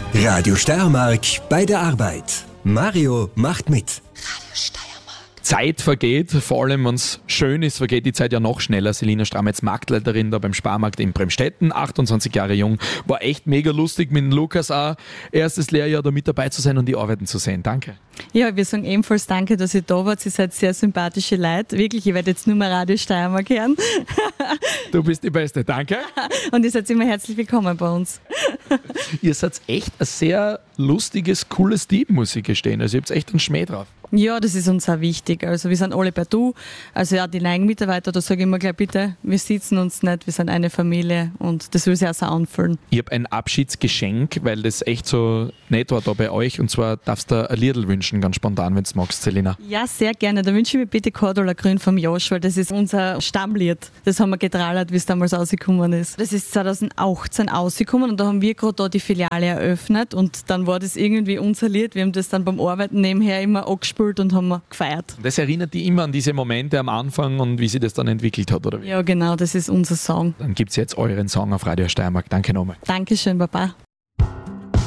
Radio Steiermark bei der Arbeit. Mario macht mit. Radio Steiermark. Zeit vergeht, vor allem wenn es schön ist, vergeht die Zeit ja noch schneller. Selina Strametz, Marktleiterin da beim Sparmarkt in Bremstetten, 28 Jahre jung, war echt mega lustig mit dem Lukas auch. Erstes Lehrjahr da mit dabei zu sein und die Arbeiten zu sehen. Danke. Ja, wir sagen ebenfalls danke, dass ihr da wart. Ihr seid sehr sympathische Leute. Wirklich, ich werde jetzt nur mal Radio Steiermark hören. Du bist die Beste, danke. Und ihr seid immer herzlich willkommen bei uns. Ihr seid echt ein sehr lustiges, cooles Team, muss ich gestehen. Also ihr habt echt einen Schmäh drauf. Ja, das ist uns auch wichtig. Also wir sind alle bei Du. Also ja, die neuen Mitarbeiter, da sage ich immer gleich, bitte, wir sitzen uns nicht, wir sind eine Familie und das will sich auch so anfühlen. Ich habe ein Abschiedsgeschenk, weil das echt so nett war da bei euch, und zwar darfst du ein Liedl wünschen, ganz spontan, wenn du magst, Selina. Ja, sehr gerne. Da wünsche ich mir bitte Cordula Grün vom Josh, weil das ist unser Stammlied. Das haben wir getrallert, wie es damals rausgekommen ist. Das ist 2018 rausgekommen und da haben wir gerade da die Filiale eröffnet und dann war das irgendwie unser Lied. Wir haben das dann beim Arbeiten nebenher immer angespielt und haben wir gefeiert. Das erinnert dich immer an diese Momente am Anfang und wie sich das dann entwickelt hat, oder wie? Ja, genau, das ist unser Song. Dann gibt es jetzt euren Song auf Radio Steiermark. Danke nochmal. Dankeschön, Baba.